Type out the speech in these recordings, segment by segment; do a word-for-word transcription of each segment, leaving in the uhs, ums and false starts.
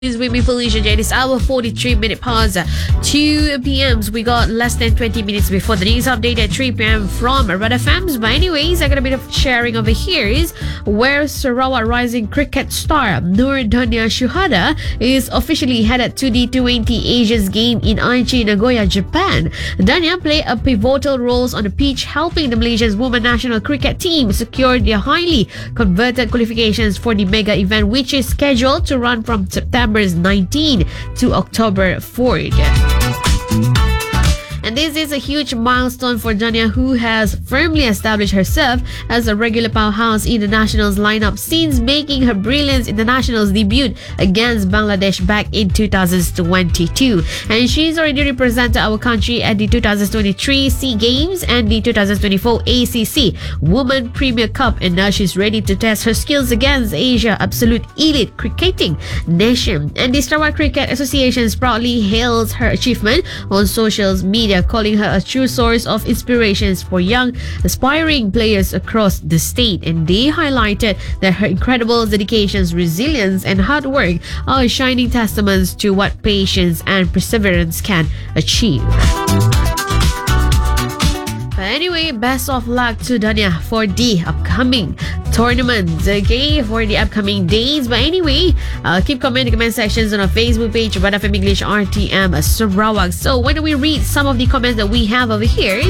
Is with me, Felicia J. This hour, forty-three minute pause. two p.m. We got less than twenty minutes before the news update at three p.m. from Red F Ms. But anyways, I got a bit of sharing over here is where Sarawak rising cricket star Nur Dania Shuhada is officially headed to the twenty Asians game in Aichi, Nagoya, Japan. Dania played a pivotal role on the pitch, helping the Malaysia's women national cricket team secure their highly converted qualifications for the mega event, which is scheduled to run from September nineteenth to October fourth. And this is a huge milestone for Dania, who has firmly established herself as a regular powerhouse in the Nationals lineup since making her brilliance in the Nationals debut against Bangladesh back in two thousand twenty-two. And she's already represented our country at the two thousand twenty-three SEA Games and the two thousand twenty-four A C C Women Premier Cup, and now she's ready to test her skills against Asia absolute elite cricketing nation. And the Sarawak Cricket Association proudly hails her achievement on social media, calling her a true source of inspirations for young aspiring players across the state. And they highlighted that her incredible dedications, resilience and hard work are shining testaments to what patience and perseverance can achieve. But anyway, best of luck to Dania for the upcoming tournaments, okay, for the upcoming days. But anyway, uh, keep commenting in the comment sections on our Facebook page, Red F M English R T M Sarawak. So why don't we read some of the comments that we have over here?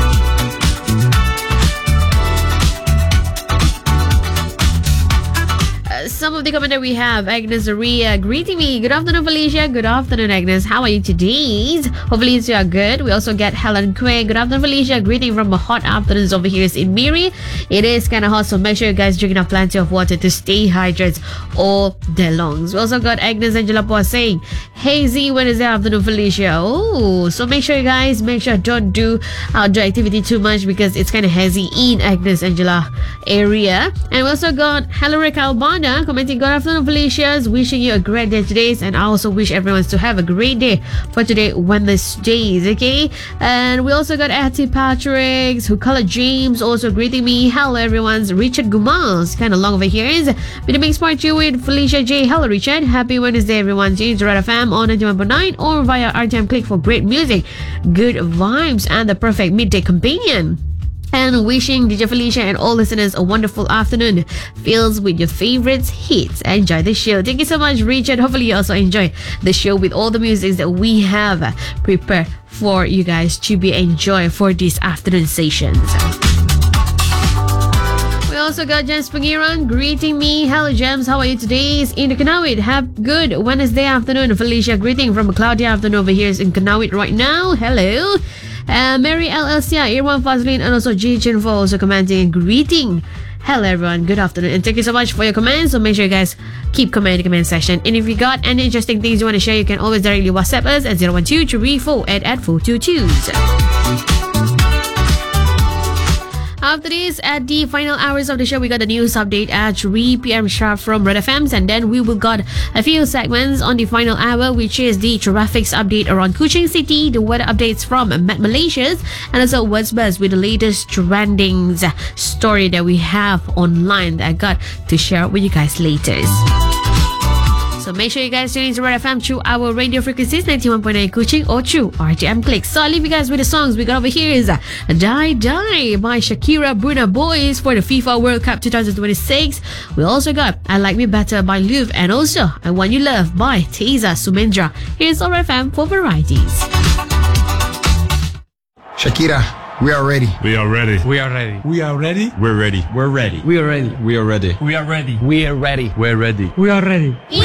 Some of the comment that we have. Agnes Aria greeting me. Good afternoon, Felicia. Good afternoon, Agnes. How are you today? Hopefully you are good. We also get Helen Quay. Good afternoon, Felicia. Greeting from a hot afternoons over here in Miri. It is kind of hot, so make sure you guys drink enough plenty of water to stay hydrated all day long. We also got Agnes Angela Poa saying, hazy Wednesday afternoon, Felicia. Oh, so make sure you guys make sure don't do outdoor activity too much because it's kind of hazy in Agnes Angela area. And we also got Hilary Calbana commenting, good afternoon, Felicia's wishing you a great day today, and I also wish everyone to have a great day for today, Wednesdays, okay? And we also got Atty Patrick, who colored James, also greeting me. Hello, everyone's Richard Gumas, kind of long over here is with the mix part two with Felicia J. Hello, Richard. Happy Wednesday, everyone. James Red F M on ninety-one point nine or via R T M Click for great music, good vibes, and the perfect midday companion. And wishing D J Felicia and all listeners a wonderful afternoon filled with your favorites hits. Enjoy the show. Thank you so much, Richard. Hopefully you also enjoy the show with all the music that we have prepared for you guys to be enjoyed for these afternoon sessions. We also got James Pangiran greeting me. Hello, James. How are you today? In the Kanawit. Have good Wednesday afternoon. Felicia greeting from a cloudy afternoon over here in Kanawit right now. Hello. Uh, Mary L. Elsia, Irwan Fazlin, and also G. Chinfo also commenting and greeting. Hello, everyone. Good afternoon. And thank you so much for your comments. So make sure you guys keep commenting in the comment section. And if you got any interesting things you want to share, you can always directly WhatsApp us at zero one two three four eight eight four two two. After this, at the final hours of the show, we got the news update at three p.m. sharp from Red F Ms, and then we will got a few segments on the final hour, which is the traffic update around Kuching City, the weather updates from Met Malaysia's, and also What's Buzz with the latest trending story that we have online that I got to share with you guys later. So make sure you guys tune into Red F M through our radio frequencies ninety-one point nine Kuching or through R T M Click. So I'll leave you guys with the songs we got over here is Die Die by Shakira Bruna Boys for the FIFA World Cup twenty twenty-six. We also got I Like Me Better by Luv, and also I Want You Love by Teza Sumendra. Here's R F M for varieties. Shakira, we are ready. We are ready. We are ready. We are ready. We're ready. We're ready. We are ready. We are ready. We are ready. We are ready. We're ready. We are ready.